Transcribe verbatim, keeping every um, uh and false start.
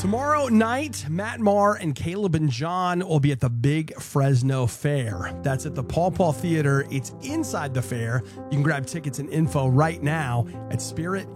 Tomorrow night, Matt Maher and Caleb and John will be at the Big Fresno Fair. That's at the Paw Paw Theater. It's inside the fair. You can grab tickets and info right now at spirit